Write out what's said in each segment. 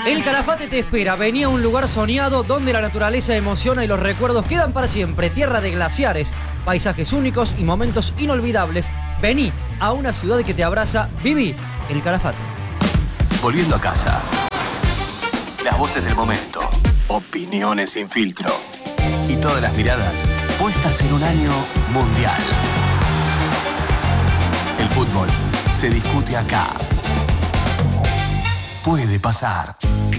El Calafate te espera. Vení a un lugar soñado donde la naturaleza emociona y los recuerdos quedan para siempre. Tierra de glaciares, paisajes únicos y momentos inolvidables. Vení a una ciudad que te abraza. Viví el Calafate. Volviendo a casa. Las voces del momento. Opiniones sin filtro. Y todas las miradas puestas en un año mundial. El fútbol se discute acá. Puede pasar.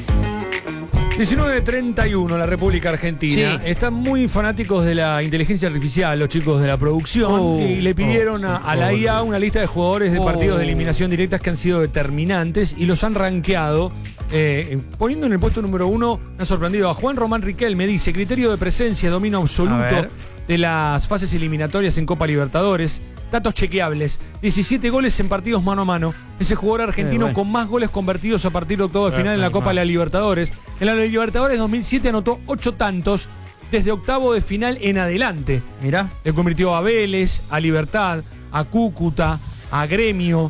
19:31, la República Argentina. Sí. Están muy fanáticos de la inteligencia artificial, los chicos de la producción, y le pidieron a la IA una lista de jugadores de partidos de eliminación directas que han sido determinantes y los han rankeado. Poniendo en el puesto número 1, me ha sorprendido a Juan Román Riquelme. Dice: criterio de presencia, dominio absoluto de las fases eliminatorias en Copa Libertadores. Datos chequeables: 17 goles en partidos mano a mano. Es el jugador argentino con más goles convertidos a partir de octavo de final en la Copa de la Libertadores. En la Libertadores 2007 anotó 8 tantos desde octavo de final en adelante. Mirá. Le convirtió a Vélez, a Libertad, a Cúcuta, a Gremio,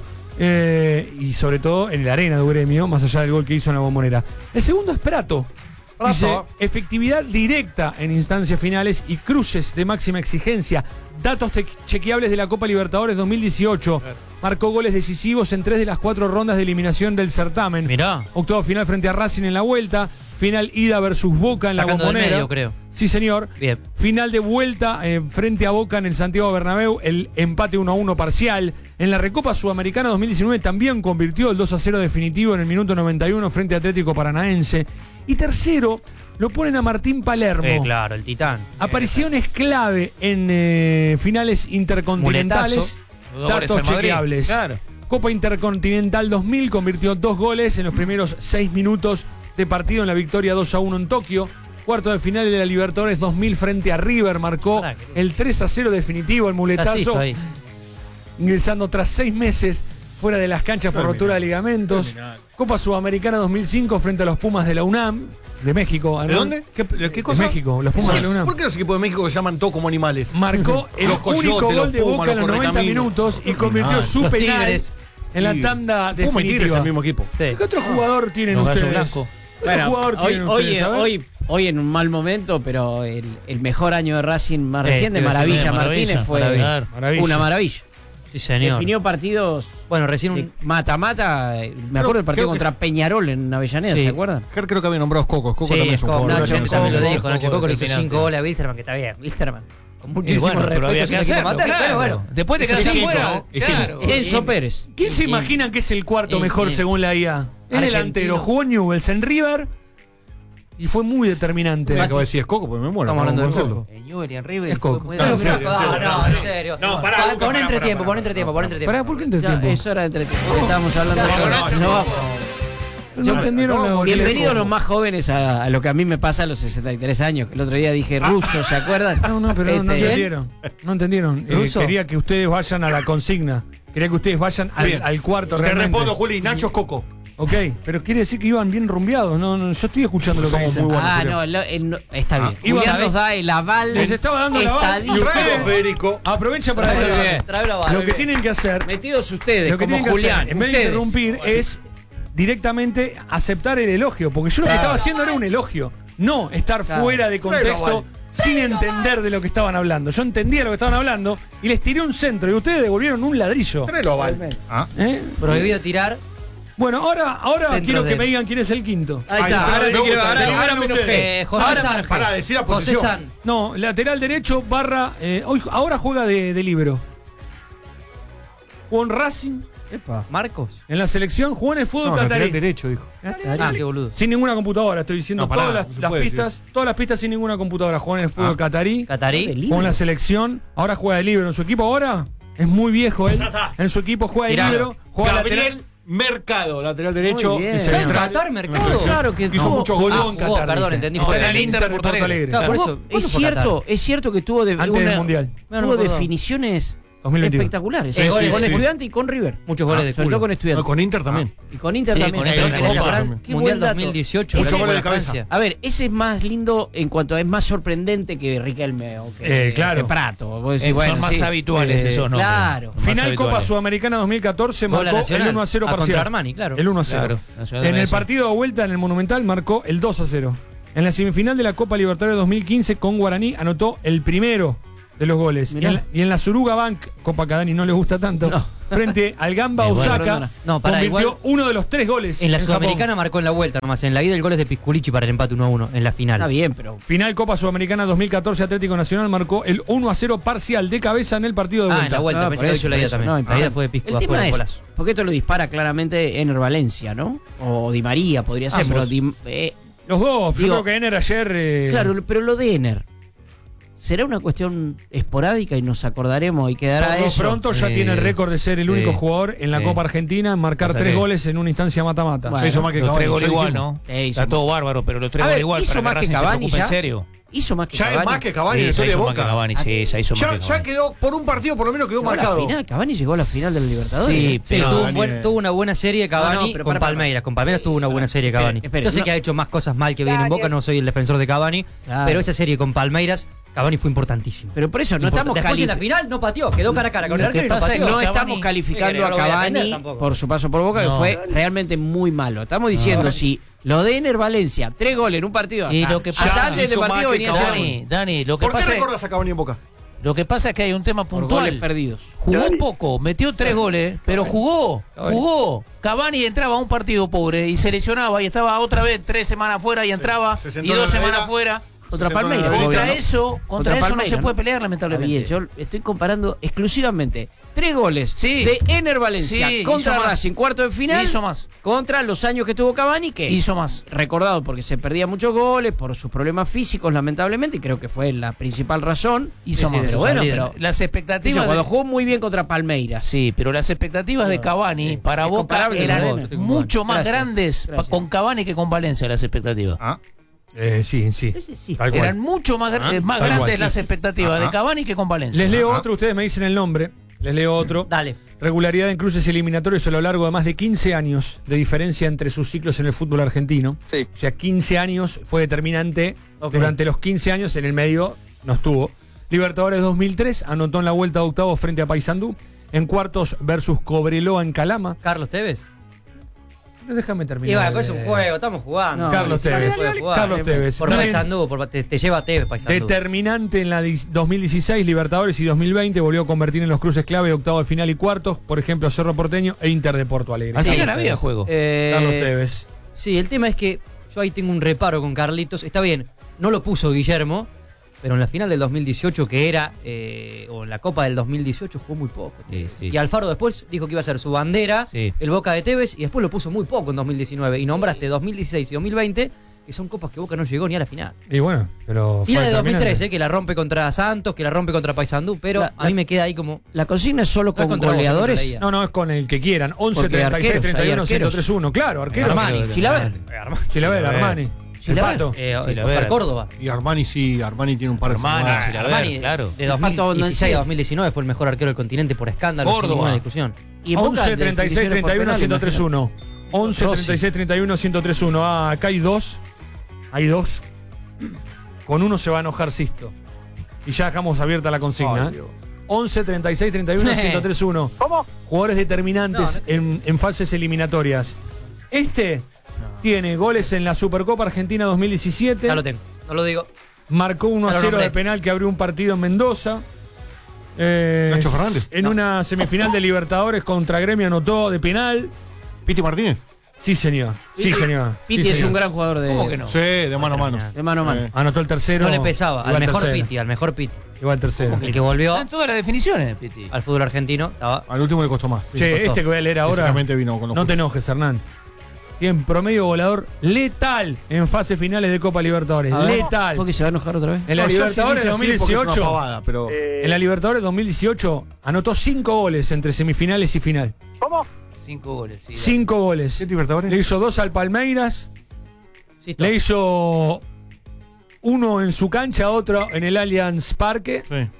y sobre todo en la arena de Gremio, más allá del gol que hizo en la Bombonera. El segundo es Prato. Dice: efectividad directa en instancias finales y cruces de máxima exigencia. Datos chequeables de la Copa Libertadores 2018. Marcó goles decisivos en 3 de las 4 rondas de eliminación del certamen. Mirá. Octavo final frente a Racing en la vuelta. Final ida versus Boca en Sacando la Bombonera. del medio, creo. Sí, señor. Bien. Final de vuelta frente a Boca en el Santiago Bernabéu. El empate 1-1 parcial. En la Recopa Sudamericana 2019 también convirtió el 2-0 definitivo en el minuto 91 frente a Atlético Paranaense. Y tercero, lo ponen a Martín Palermo. Claro, el titán. Apariciones clave en finales intercontinentales. Muletazo. Datos chequeables. Claro. Copa Intercontinental 2000, convirtió 2 goles en los primeros 6 minutos de partido en la victoria 2-1 en Tokio. Cuarto de final de la Libertadores 2000 frente a River, marcó el 3-0 definitivo, el muletazo, ingresando tras 6 meses fuera de las canchas por rotura de ligamentos. Copa Sudamericana 2005 frente a los Pumas de la UNAM, de México. ¿De dónde? ¿Qué cosa? De México, los Pumas de la UNAM. ¿Por qué los equipos de México se llaman todo como animales? Marcó el Los coyotes, único gol los de Pumas, Boca en los los 90 correcaminos. minutos y convirtió su penal Tigres. en la tanda Puma y Tigres es definitiva. el mismo equipo. ¿Qué otro jugador tienen Los Gallos ustedes? Blancos. ¿Qué otro jugador tienen ustedes? A ver. Hoy en un mal momento, pero el mejor año de Racing más reciente, quiero decir, Maravilla Maravilla, Martínez, fue Maravilla. una maravilla. Sí, señor. Definió partidos Bueno, recién de mata-mata. Me acuerdo del partido creo que- contra Peñarol en Avellaneda, Sí. ¿se acuerdan? Ger creo que había nombrado a Coco. Coco también es un jugador. Nacho de también lo Racing. dijo. Nacho Coco le hizo determinante. 5 goles a Wilstermann, que está bien. Wilstermann, con Y muchísimo bueno, pero había respeto, que es un equipo hacerlo, amateur, pero claro. bueno. Después te Eso quedas sí, afuera. ¿no? Claro. Enzo Pérez. ¿Quién se imaginan que es el cuarto mejor según la IA? Es Argentino. delantero, jugó Newell's en River y fue muy determinante. Acabo de decir es Coco, porque me muero. Estamos hablando de conocerlo. Coco. Newell y en River. Es Coco. Muy- No, No, en serio, No, en serio. No, pará, Lucas, Pon pará, entretiempo, pará, pon entretiempo, pon entretiempo. ¿Por qué ya, entretiempo? es hora de entretiempo. Estábamos hablando de No entendieron la Bienvenidos los más jóvenes a lo que a mí me pasa a los 63 años. Que el otro día dije ruso, ¿se acuerdan? No, pero no Este, entendieron. No entendieron. ¿Ruso? Quería que ustedes vayan a la consigna. Quería que ustedes vayan Bien. al cuarto Te realmente. respondo, Juli. Nacho es Coco. Ok, pero quiere decir que iban bien rumbeados. No, yo estoy escuchando lo que Somos dicen. muy buenos. Está bien. Iba Julián a- nos da el aval. Les estaba dando la bala. estadístico. Y ustedes- Traigo, Federico. Aprovecha para Muy decir bien. Trae la bala. lo que tienen que hacer. Metidos ustedes, Lo que como tienen que Julián. hacer, en vez de ustedes. interrumpir, es directamente aceptar el elogio. Porque yo lo que estaba haciendo era un elogio. No estar fuera de contexto sin entender de lo que estaban hablando. Yo entendía lo que estaban hablando y les tiré un centro y ustedes devolvieron un ladrillo. Tráelo a Val. ¿Eh? Prohibido tirar. Bueno, ahora Centros quiero que de- me digan quién es el quinto. Ahí Ahí está. está, Ahora me te quiero- gusta, ahora- me ahora gusta. me enojé. José Ahora- Sánchez. Pará, decir la José posición. San. No, lateral derecho barra. Ahora juega de libero. Jugó en Racing, Epa. Marcos. en la selección, jugó en el fútbol No, lateral catarí. derecho, dijo. Ah, qué boludo. Sin ninguna computadora, estoy diciendo No, pará, todas no se las puede decir pistas, todas las pistas sin ninguna computadora. Jugó en el fútbol catarí, Catarí. jugó en la selección, ahora juega de libero. En su equipo ahora es muy viejo él. Ya está. En su equipo juega de Tirado. libero, juega lateral. Gabriel Mercado, lateral derecho. Muy bien. y ¿Sabe central. Qatar, Mercado? Claro que Hizo muchos goles. Jugó en jugó, Qatar, perdón, dije. entendí. No, Fue en en el el Inter de Porto Alegre. Claro, por eso. Es ¿cuándo fue Qatar? cierto que tuvo Antes del Mundial. No me tuvo acordaba. definiciones 2022. Espectacular. Sí, sí, con sí. Estudiante y con River. Muchos goles de Sobre culo. todo con Estudiante. No, con Inter también. Y con Inter Sí, también. con Inter ¿Se también. acuerdan? Qué Mundial buen dato. 2018. Ese Brasil gol de contra cabeza. Francia. A ver, ese es más lindo en cuanto es más sorprendente que Riquelme o que, Claro. que Prato. Vos decís, Son más sí. habituales esos nombres. Claro. Más Final Copa habituales. Sudamericana 2014 Gol a marcó Nacional. el 1-0 Contra parcial. Armani, claro. El 1-0. Claro, Nacional En el Messi. partido de vuelta en el Monumental marcó el 2-0. En la semifinal de la Copa Libertadores 2015 con Guaraní anotó el primero de los goles. Mirá. Y en la Suruga Bank, Copa que a Dani no le gusta tanto, No. frente al Gamba Bueno, Osaka, no, pará, convirtió igual- uno de los 3 goles. En la Japón. Sudamericana marcó en la vuelta nomás. En la ida el gol es de Pisculichi para el empate 1-1 en la final. Está bien, pero. Final Copa Sudamericana 2014 Atlético Nacional marcó el 1-0 parcial de cabeza en el partido de Ah, en vuelta. la vuelta. Ah, Pensé por que había eso, dicho la por ida eso. también. No, La ida fue de el Pisco, tema afuera, es, golazo. porque esto lo dispara claramente Ener Valencia, ¿no? O Di María podría ser, Ambos. pero Los dos, Digo, yo creo que Ener ayer... claro, pero lo de Ener será una cuestión esporádica y nos acordaremos y quedará por lo eso. pronto ya tiene el récord de ser el único sí, jugador en la sí. Copa Argentina en marcar Pasa 3 que- goles en una instancia mata-mata. Bueno. Se hizo más que Los Cavani, 3 goles ya igual, dijimos. ¿no? Hizo Está más. todo bárbaro, pero los 3 A ver, goles igual. hizo Para más que que Racing se Cavani preocupe ya. en serio. Hizo más que Ya Cavani. es más que Cavani en la Sí, historia de ya hizo más que Boca. Cavani, sí, ya hizo más que Ya Cavani. quedó, por un partido por lo menos quedó Llegó a la marcado. final, Cavani llegó a la final de la Libertadores. Sí, Sí, pero No, tuvo, Daniel. tuvo una buena serie Cavani No, no, pero con para. Palmeiras. Con Palmeiras tuvo una buena serie Cavani. Espere, Yo sé no. que ha hecho más cosas mal que bien en Boca, no soy el defensor de Cavani, Claro. pero esa serie con Palmeiras, Cavani fue importantísimo. Pero por eso no estamos Después en la calificando. final no pateó, quedó cara a cara con el Lo que arquero y no pasa es pateó. No Cavani- estamos calificando no a lo voy a defender Cavani tampoco. por su paso por Boca, que No. fue realmente muy malo. Estamos diciendo, si lo de Ener Valencia, 3 goles en un partido, Y hasta- lo que hasta pasa- antes del hizo más partido que venía Cavani. siendo Dani, lo que ¿Por qué pasa es... recordas a Cavani en Boca? Lo que pasa es que hay un tema por puntual. goles perdidos. Jugó poco, metió 3 goles, pero jugó. Cavani entraba a un partido pobre y se lesionaba y estaba otra vez 3 semanas fuera y entraba Se y sentó 2 en la semanas grada. fuera. Contra Se sentó en la Palmeiras. grada. Contra obvio, ¿no? eso, contra eso no Palmeiras, se puede pelear, lamentablemente. Está bien, yo estoy comparando exclusivamente 3 goles Sí. de Ener Valencia Sí, contra hizo más. Racing, cuarto de final, Hizo más. contra los años que tuvo Cavani, que Hizo más. recordado porque se perdía muchos goles, por sus problemas físicos, lamentablemente, y creo que fue la principal razón. Hizo más. Pero bueno, líder. pero Las expectativas. cuando de- jugó muy bien contra Palmeiras. Sí, pero las expectativas de Cavani para es Boca comparable con eran Ener. mucho más Gracias, grandes gracias. con Cavani que con Valencia las expectativas. Sí. Ese sí. Tal cual. Eran mucho más, más Tal grandes cual. las expectativas de Cavani que con Valencia. Les leo otro, ustedes me dicen el nombre. Les leo otro. Dale. Regularidad en cruces eliminatorios a lo largo de más de 15 años de diferencia entre sus ciclos en el fútbol argentino. Sí. O sea, 15 años fue determinante. Ok. Durante los 15 años, en el medio, no estuvo. Libertadores 2003, anotó en la vuelta de octavos frente a Paysandú. En cuartos versus Cobreloa en Calama. Carlos Tevez. Déjame Y terminar. bueno, es un juego, estamos jugando. No, Carlos Sí, Tevez. se puede jugar. Carlos Tevez. Por También Paysandú, te lleva Tevez Paysandú. determinante en la 2016, Libertadores y 2020, volvió a convertir en los cruces clave octavos de final y cuartos, por ejemplo, Cerro Porteño e Inter de Porto Alegre. Al Sí, final había Tevez. juego. Carlos Tevez. Sí, el tema es que yo ahí tengo un reparo con Carlitos. Está bien, no lo puso Guillermo, pero en la final del 2018, que era, o en la Copa del 2018, jugó muy poco. Sí, sí. Y Alfaro después dijo que iba a ser su bandera, Sí. el Boca de Tevez, y después lo puso muy poco en 2019. Y nombraste 2016 y 2020, que son copas que Boca no llegó ni a la final. Y bueno, pero. Sí, la fue de 2013, determinante. que la rompe contra Santos, que la rompe contra Paysandú, pero a mí me queda ahí como... La consigna es solo No es con contra vos, goleadores. contra ella. No, es con el que quieran. 11, Porque 36, arqueros, 31, hay arqueros. 103-1. Claro, arquero. Armani, Chilaver. Chilaver, Armani. El Chilaver. Pato. Chilaver. Oscar Córdoba. Y Armani sí, Armani tiene un par de Armani, semanas. Chilaver. Armani, claro. de El Pato 2016 a Bonancieri. 2019 fue el mejor arquero del continente por escándalo, sin Córdoba. ninguna discusión. Y en Boca, 11, 36, definiciones por 31, penal, 103-1. 11, Rossi. 36, 31, 103-1. Ah, acá hay dos. Hay dos. Con uno se va a enojar Sisto. Y ya dejamos abierta la consigna. Ay, Dios. 11, 36, 31, 103-1. ¿Cómo? Jugadores determinantes No, en fases eliminatorias. Este tiene goles en la Supercopa Argentina 2017. Ya lo tengo, no lo digo. Marcó 1-0 Ya lo nombré. de penal que abrió un partido en Mendoza. Nacho Fernández. En una semifinal de Libertadores contra Gremio anotó de penal. Piti Martínez. Sí, señor. Sí, señor. Piti Sí, es señor. un gran jugador de. ¿Cómo que no? Sí, de mano a mano. De mano a mano. Anotó el tercero. No le pesaba, igual al mejor tercero. Piti, al mejor Piti. Igual tercero. El que volvió Están todas las definiciones, Piti. al fútbol argentino estaba... Al último le costó más. Che, costó. este que voy a leer ahora. Físicamente vino con los No te enojes, Hernán. Tiene promedio volador letal en fases finales de Copa Libertadores. A ver, Letal. ¿por qué se va a enojar otra vez? En la No, ya Libertadores se dice así porque es una 2018. pavada, pero En la Libertadores 2018 anotó 5 goles entre semifinales y final. ¿Cómo? 5 goles, sí. 5 goles. ¿qué Libertadores? Le hizo 2 al Palmeiras. Sí, Le hizo 1 en su cancha, otro en el Allianz Parque. Sí.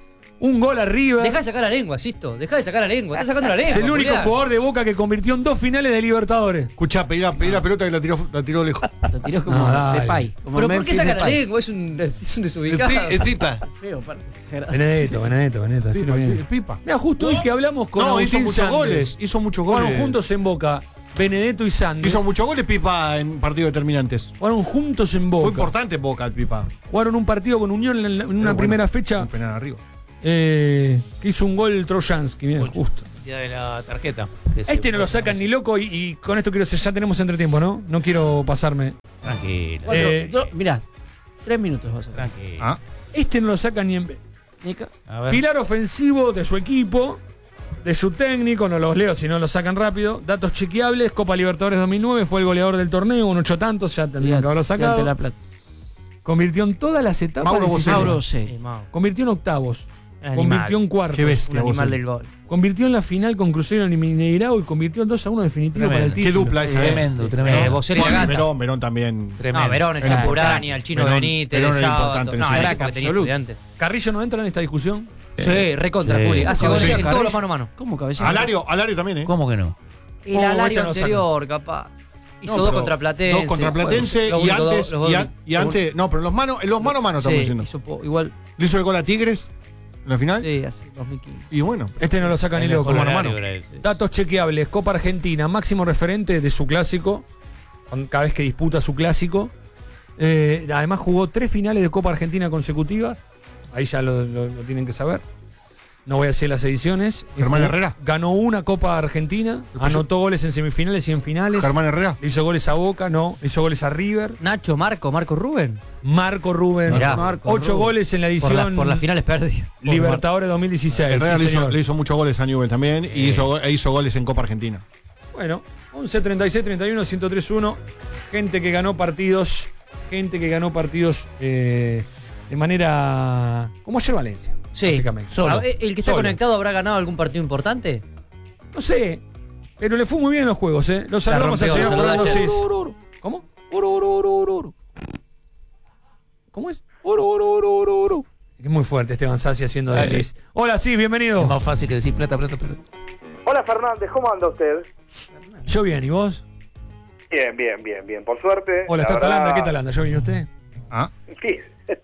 un gol arriba. Dejá de sacar la lengua, Sisto. Dejá de sacar la lengua. Estás sacando la lengua. Es el único Julián. jugador de Boca que convirtió en 2 finales de Libertadores. Escuchá, pedí la pelota que la tiró lejos. Lo tiró como No, dale. Depay. Como ¿Pero por qué Memphis saca la Depay. lengua? Es un desubicado. El pipa. Feo, aparte. Benedetto, decilo bien. El pipa. Mira, justo hoy que hablamos con No, hizo Agustín muchos Sanders. goles. Hizo muchos Jugaron goles. juntos en Boca, Benedetto y Sanders. Hizo muchos goles Pipa en partidos determinantes. Jugaron juntos en Boca. Fue importante Boca el Pipa. Jugaron un partido con Unión en una primera fecha. Un penal arriba. Que hizo un gol Trojansky, bien, justo. Día de la tarjeta. Este no lo sacan ni loco y con esto quiero ya tenemos entretiempo, ¿no? No quiero pasarme. Tranquilo. Mirá, 3 minutos vas a hacer. Tranquilo. Este no lo sacan ni en... Nica. A ver. Pilar ofensivo de su equipo, de su técnico, no los leo si no los sacan rápido. Datos chequeables, Copa Libertadores 2009, fue el goleador del torneo, un 8 tantos, ya tendrían que haberlo Gigante sacado. La Plata. Convirtió en todas las etapas. Mauro decisivas. Mauro Boselli. Convirtió en octavos. Animal. Convirtió en cuartos. Qué bestia. Un animal vos, del gol. Convirtió en la final con Cruzeiro en Mineirao y convirtió en 2-1 definitivo para el Tremendo. Qué título. dupla esa. Tremendo, tremendo. Boselli y Gata. Verón también. Tremendo. No, Verón, el Era Champurani, el Chino Verón- Benítez, Verón el era Sábado. importante en No, ese el crack equipo que tenía absoluto. estudiantes. Carrillo no entra en esta discusión. Sí, recontra, Sí. Juli. Hace goles Caballero en todos Carrillo. los mano a mano. ¿Cómo, caballero? Alario también, ¿eh? ¿Cómo que no? El Oh, Alario este no lo anterior, capaz. Hizo No, dos pero contra Platense. Dos contra Platense Los y únicos antes. dos- los dos- Y antes. No, pero en los mano a mano estamos Sí, diciendo. hizo igual. Le hizo el gol a Tigres en la final. Sí, hace 2015. Y bueno. Este no lo saca ni El loco. mejor mano a mano. horario era ese. Datos chequeables. Copa Argentina, máximo referente de su clásico. Cada vez que disputa su clásico. Además jugó 3 finales de Copa Argentina consecutivas. Ahí ya lo tienen que saber. No voy a decir las ediciones. Germán Jugó- Herrera. Ganó una Copa Argentina. Anotó goles en semifinales y en finales. Germán Herrera. Le hizo goles a Boca, no. Le hizo goles a River. Nacho, Marco Rubén. Marco Rubén. Mirá. 8 goles en la edición Por las finales perdidas. Libertadores 2016. Herrera sí, señor. le hizo muchos goles a Newell también. Y hizo goles en Copa Argentina. Bueno, 11, 36, 31, 103-1. Gente que ganó partidos. De manera. Como ayer Valencia. Sí. Básicamente. Solo. ¿El que está Solo. conectado habrá ganado algún partido importante? No sé. Pero le fue muy bien en los juegos, ¿eh? Lo saludamos al rompió, señor la Fernando saludó Cis. ¿Cómo? ¿Cómo es? Es muy fuerte Esteban Sassi haciendo de Cis. Hola, Cis, bienvenido. Es más fácil que decir plata. Hola Fernández, ¿cómo anda usted? Yo bien, ¿y vos? Bien, por suerte. Hola, la ¿está verdad- Talanda? ¿Qué Talanda? ¿Yo vine usted? Sí.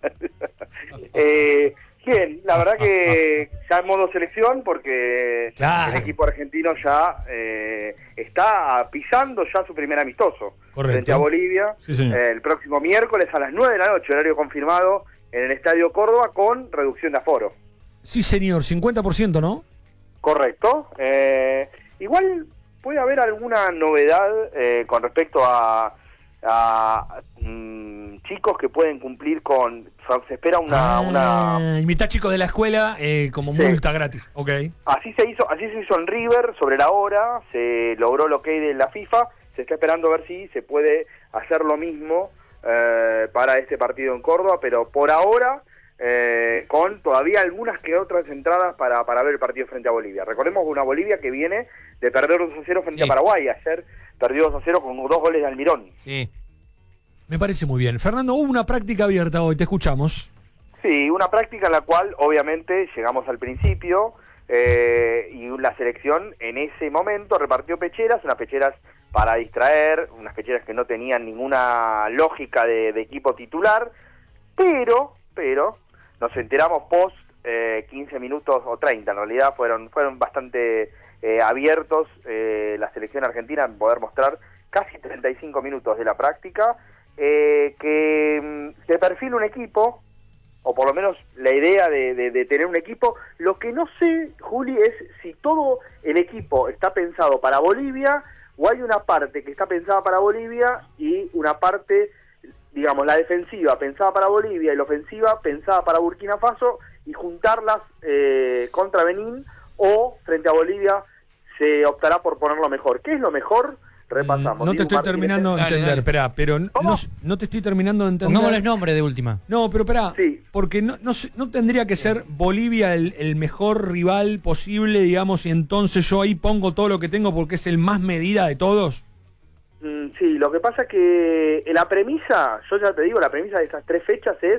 Bien, la verdad que ya en modo selección porque Claro. el equipo argentino ya está pisando ya su primer amistoso Correcto. frente a Bolivia. Sí, señor. El próximo miércoles a las 9 de la noche, horario confirmado en el Estadio Córdoba con reducción de aforo. Sí, señor, 50%, ¿no? Correcto. Igual puede haber alguna novedad con respecto a chicos que pueden cumplir con... Se espera una Y mitad chicos de la escuela como Sí. multa gratis. Ok. Así se hizo en River sobre la hora, se logró el ok de la FIFA, se está esperando a ver si se puede hacer lo mismo para este partido en Córdoba, pero por ahora con todavía algunas que otras entradas para ver el partido frente a Bolivia. Recordemos una Bolivia que viene de perder 2-0 frente Sí. a Paraguay, ayer perdió 2-0 con 2 goles de Almirón. Sí. Me parece muy bien. Fernando, hubo una práctica abierta hoy, te escuchamos. Sí, una práctica en la cual obviamente llegamos al principio y la selección en ese momento repartió pecheras, unas pecheras para distraer, unas pecheras que no tenían ninguna lógica de equipo titular, pero nos enteramos post 15 minutos o 30, en realidad fueron bastante abiertos la selección argentina en poder mostrar casi 35 minutos de la práctica, que se perfila un equipo, o por lo menos la idea de tener un equipo. Lo que no sé, Juli, es si todo el equipo está pensado para Bolivia o hay una parte que está pensada para Bolivia y una parte, digamos, la defensiva pensada para Bolivia y la ofensiva pensada para Burkina Faso, y juntarlas contra Benín, o frente a Bolivia se optará por ponerlo mejor. ¿Qué es lo mejor? Repasamos. No te Dibu estoy Martínez terminando de Dale, entender, dale. esperá, pero ¿Cómo? no te estoy terminando de entender. Pongámosles nombre de última. No, pero esperá, Sí. porque no tendría que ser Bolivia el mejor rival posible, digamos, y entonces yo ahí pongo todo lo que tengo porque es el más medida de todos. Sí, lo que pasa es que la premisa, yo ya te digo, la premisa de estas 3 fechas es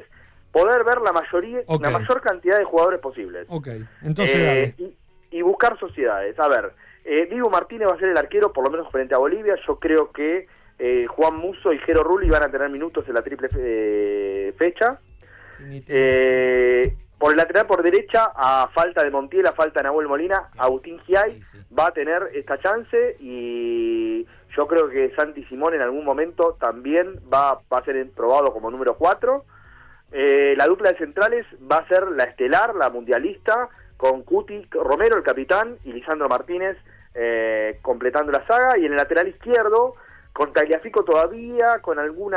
poder ver la mayor cantidad de jugadores posibles. Ok, entonces dale. Y buscar sociedades. A ver, Diego Martínez va a ser el arquero, por lo menos frente a Bolivia. Yo creo que Juan Musso y Jero Rulli van a tener minutos en la triple fecha. Por el lateral por derecha, a falta de Montiel, a falta de Nahuel Molina, Agustín Giay va a tener esta chance, y yo creo que Santi Simón en algún momento también va a ser probado como número 4. La dupla de centrales va a ser la estelar, la mundialista, con Cuti Romero, el capitán, y Lisandro Martínez completando la saga. Y en el lateral izquierdo, con Tagliafico todavía, con alguna